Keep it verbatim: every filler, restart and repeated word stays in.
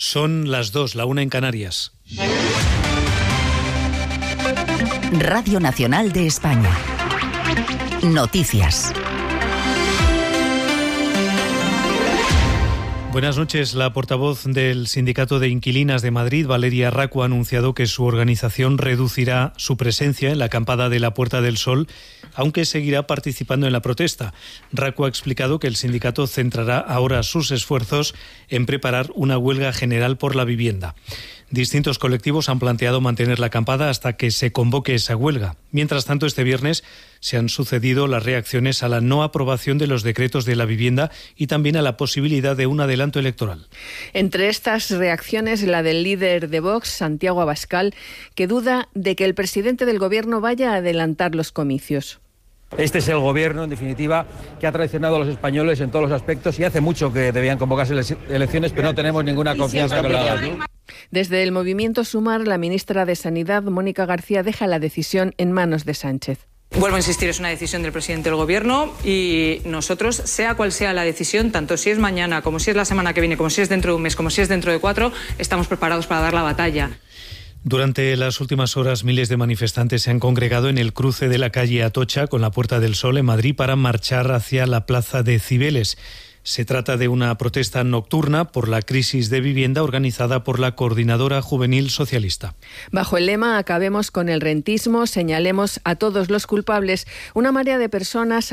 Son las dos, la una en Canarias. Radio Nacional de España. Noticias. Buenas noches. La portavoz del Sindicato de Inquilinas de Madrid, Valeria Raco, ha anunciado que su organización reducirá su presencia en la acampada de la Puerta del Sol, aunque seguirá participando en la protesta. Raco ha explicado que el sindicato centrará ahora sus esfuerzos en preparar una huelga general por la vivienda. Distintos colectivos han planteado mantener la acampada hasta que se convoque esa huelga. Mientras tanto, este viernes se han sucedido las reacciones a la no aprobación de los decretos de la vivienda y también a la posibilidad de un adelanto electoral. Entre estas reacciones, la del líder de Vox, Santiago Abascal, que duda de que el presidente del Gobierno vaya a adelantar los comicios. Este es el gobierno, en definitiva, que ha traicionado a los españoles en todos los aspectos y hace mucho que debían convocarse elecciones, pero no tenemos ninguna confianza con la... Desde el movimiento Sumar, la ministra de Sanidad, Mónica García, deja la decisión en manos de Sánchez. Vuelvo a insistir, es una decisión del presidente del Gobierno y nosotros, sea cual sea la decisión, tanto si es mañana, como si es la semana que viene, como si es dentro de un mes, como si es dentro de cuatro, estamos preparados para dar la batalla. Durante las últimas horas, miles de manifestantes se han congregado en el cruce de la calle Atocha con la Puerta del Sol en Madrid para marchar hacia la plaza de Cibeles. Se trata de una protesta nocturna por la crisis de vivienda organizada por la Coordinadora Juvenil Socialista. Bajo el lema "Acabemos con el rentismo, señalemos a todos los culpables", una marea de personas